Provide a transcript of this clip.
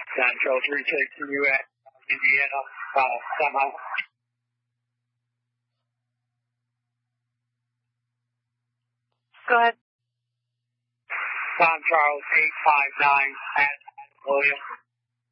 Control 3 chasing you at Indiana, semi. Go ahead. Tom Charles 859 at William.